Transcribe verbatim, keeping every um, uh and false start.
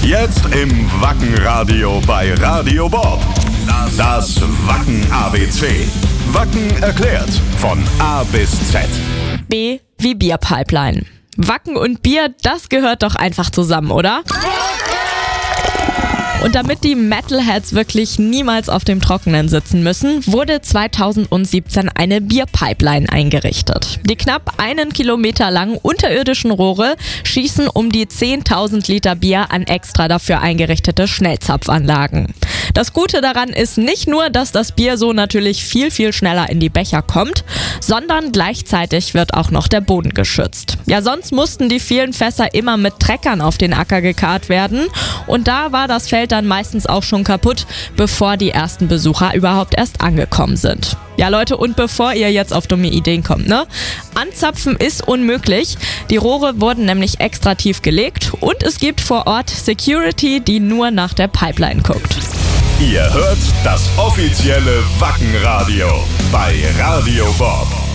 Jetzt im Wacken-Radio bei Radio Bob. Das Wacken-A B C. Wacken erklärt von A bis Z. B wie Bierpipeline. Wacken und Bier, das gehört doch einfach zusammen, oder? Und damit die Metalheads wirklich niemals auf dem Trockenen sitzen müssen, wurde zweitausendsiebzehn eine Bierpipeline eingerichtet. Die knapp einen Kilometer langen unterirdischen Rohre schießen um die zehntausend Liter Bier an extra dafür eingerichtete Schnellzapfanlagen. Das Gute daran ist nicht nur, dass das Bier so natürlich viel, viel schneller in die Becher kommt, sondern gleichzeitig wird auch noch der Boden geschützt. Ja, sonst mussten die vielen Fässer immer mit Treckern auf den Acker gekarrt werden und da war das Feld dann meistens auch schon kaputt, bevor die ersten Besucher überhaupt erst angekommen sind. Ja Leute, und bevor ihr jetzt auf dumme Ideen kommt, ne? Anzapfen ist unmöglich. Die Rohre wurden nämlich extra tief gelegt und es gibt vor Ort Security, die nur nach der Pipeline guckt. Ihr hört das offizielle Wacken-Radio bei Radio Bob.